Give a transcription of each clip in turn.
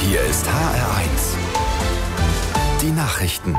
Hier ist HR1. Die Nachrichten.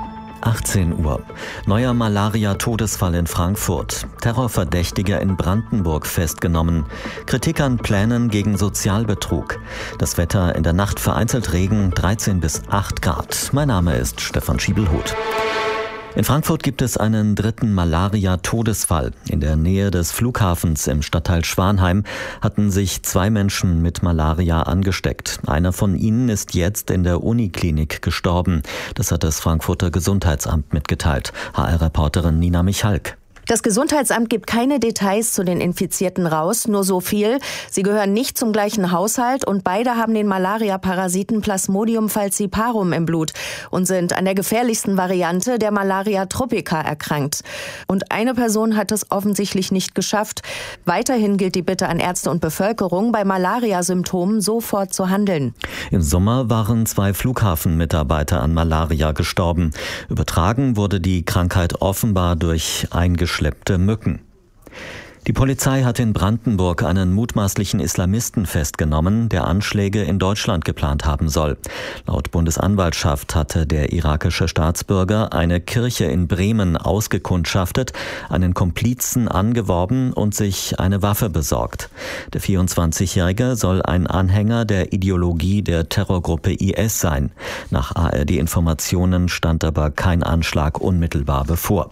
18 Uhr. Neuer Malaria-Todesfall in Frankfurt. Terrorverdächtiger in Brandenburg festgenommen. Kritik an Plänen gegen Sozialbetrug. Das Wetter in der Nacht vereinzelt Regen, 13 bis 8 Grad. Mein Name ist Stefan Schiebelhuth. In Frankfurt gibt es einen dritten Malaria-Todesfall. In der Nähe des Flughafens im Stadtteil Schwanheim hatten sich 2 Menschen mit Malaria angesteckt. Einer von ihnen ist jetzt in der Uniklinik gestorben. Das hat das Frankfurter Gesundheitsamt mitgeteilt. HR-Reporterin Nina Michalk. Das Gesundheitsamt gibt keine Details zu den Infizierten raus, nur so viel: Sie gehören nicht zum gleichen Haushalt und beide haben den Malaria-Parasiten Plasmodium falciparum im Blut und sind an der gefährlichsten Variante der Malaria tropica erkrankt. Und eine Person hat es offensichtlich nicht geschafft. Weiterhin gilt die Bitte an Ärzte und Bevölkerung, bei Malaria-Symptomen sofort zu handeln. Im Sommer waren 2 Flughafenmitarbeiter an Malaria gestorben. Übertragen wurde die Krankheit offenbar durch eingeschleppte Mücken. Die Polizei hat in Brandenburg einen mutmaßlichen Islamisten festgenommen, der Anschläge in Deutschland geplant haben soll. Laut Bundesanwaltschaft hatte der irakische Staatsbürger eine Kirche in Bremen ausgekundschaftet, einen Komplizen angeworben und sich eine Waffe besorgt. Der 24-Jährige soll ein Anhänger der Ideologie der Terrorgruppe IS sein. Nach ARD-Informationen stand aber kein Anschlag unmittelbar bevor.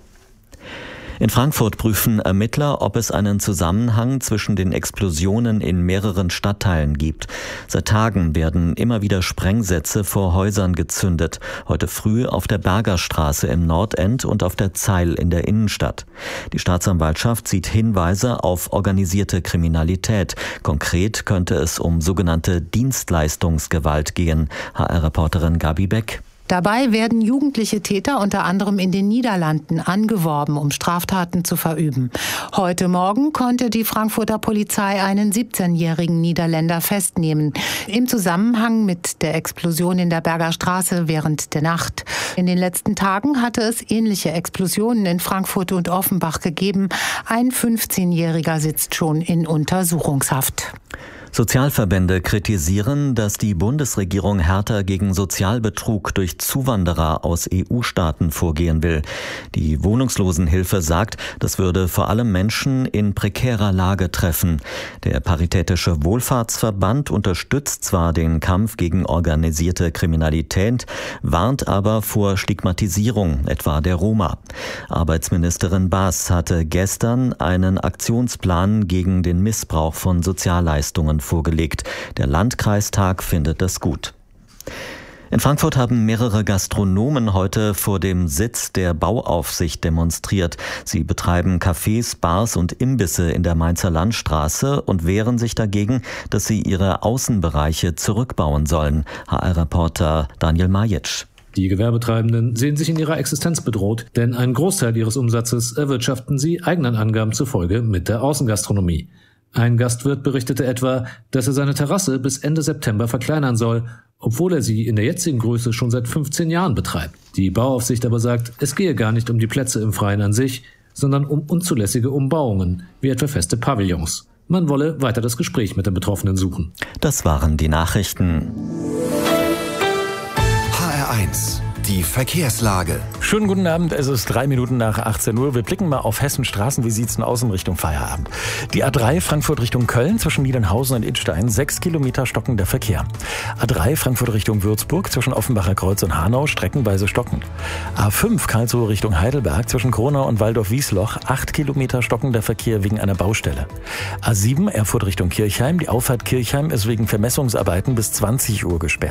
In Frankfurt prüfen Ermittler, ob es einen Zusammenhang zwischen den Explosionen in mehreren Stadtteilen gibt. Seit Tagen werden immer wieder Sprengsätze vor Häusern gezündet. Heute früh auf der Bergerstraße im Nordend und auf der Zeil in der Innenstadt. Die Staatsanwaltschaft sieht Hinweise auf organisierte Kriminalität. Konkret könnte es um sogenannte Dienstleistungsgewalt gehen. HR-Reporterin Gabi Beck. Dabei werden jugendliche Täter unter anderem in den Niederlanden angeworben, um Straftaten zu verüben. Heute Morgen konnte die Frankfurter Polizei einen 17-jährigen Niederländer festnehmen, im Zusammenhang mit der Explosion in der Bergerstraße während der Nacht. In den letzten Tagen hatte es ähnliche Explosionen in Frankfurt und Offenbach gegeben. Ein 15-jähriger sitzt schon in Untersuchungshaft. Sozialverbände kritisieren, dass die Bundesregierung härter gegen Sozialbetrug durch Zuwanderer aus EU-Staaten vorgehen will. Die Wohnungslosenhilfe sagt, das würde vor allem Menschen in prekärer Lage treffen. Der Paritätische Wohlfahrtsverband unterstützt zwar den Kampf gegen organisierte Kriminalität, warnt aber vor Stigmatisierung, etwa der Roma. Arbeitsministerin Baas hatte gestern einen Aktionsplan gegen den Missbrauch von Sozialleistungen vorgelegt. Der Landkreistag findet das gut. In Frankfurt haben mehrere Gastronomen heute vor dem Sitz der Bauaufsicht demonstriert. Sie betreiben Cafés, Bars und Imbisse in der Mainzer Landstraße und wehren sich dagegen, dass sie ihre Außenbereiche zurückbauen sollen. HR-Reporter Daniel Majic. Die Gewerbetreibenden sehen sich in ihrer Existenz bedroht, denn einen Großteil ihres Umsatzes erwirtschaften sie eigenen Angaben zufolge mit der Außengastronomie. Ein Gastwirt berichtete etwa, dass er seine Terrasse bis Ende September verkleinern soll, obwohl er sie in der jetzigen Größe schon seit 15 Jahren betreibt. Die Bauaufsicht aber sagt, es gehe gar nicht um die Plätze im Freien an sich, sondern um unzulässige Umbauungen, wie etwa feste Pavillons. Man wolle weiter das Gespräch mit den Betroffenen suchen. Das waren die Nachrichten. HR1. Die Verkehrslage. Schönen guten Abend, es ist 3 Minuten nach 18 Uhr. Wir blicken mal auf Hessens Straßen. Wie sieht's denn aus in Richtung Feierabend? Die A3 Frankfurt Richtung Köln zwischen Niedernhausen und Idstein, 6 Kilometer stockender Verkehr. A3 Frankfurt Richtung Würzburg zwischen Offenbacher Kreuz und Hanau, streckenweise stockend. A5 Karlsruhe Richtung Heidelberg zwischen Kronau und Waldorf-Wiesloch, 8 Kilometer stockender Verkehr wegen einer Baustelle. A7 Erfurt Richtung Kirchheim, die Auffahrt Kirchheim ist wegen Vermessungsarbeiten bis 20 Uhr gesperrt.